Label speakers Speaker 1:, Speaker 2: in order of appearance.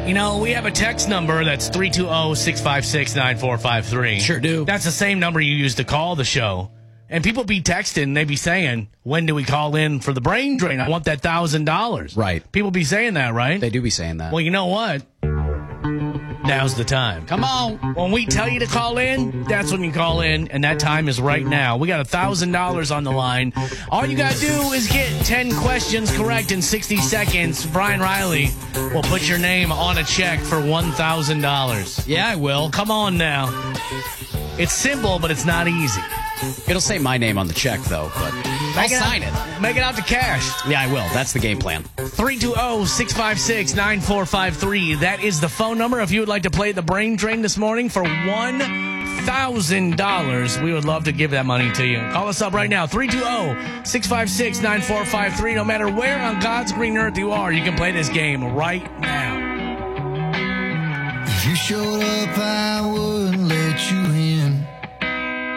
Speaker 1: You know, we have a text number that's 320-656-9453.
Speaker 2: Sure do.
Speaker 1: That's the same number you use to call the show. And people be texting, they be saying, when do we call in for the brain drain? I want that $1,000.
Speaker 2: Right.
Speaker 1: People be saying that, right?
Speaker 2: They do be saying that.
Speaker 1: Well, you know what? Now's the time.
Speaker 2: Come on.
Speaker 1: When we tell you to call in, that's when you call in, and that time is right now. We got $1,000 on the line. All you got to do is get 10 questions correct in 60 seconds. Brian Riley will put your name on a check for $1,000.
Speaker 2: Yeah, I will.
Speaker 1: Come on now. It's simple, but it's not easy.
Speaker 2: It'll say my name on the check, though, but I'll sign it.
Speaker 1: Make it out to cash.
Speaker 2: Yeah, I will. That's the game plan.
Speaker 1: 320-656-9453. That is the phone number. If you would like to play the brain drain this morning for $1,000, we would love to give that money to you. Call us up right now. 320-656-9453. No matter where on God's green earth you are, you can play this game right now.
Speaker 3: If you showed up, I would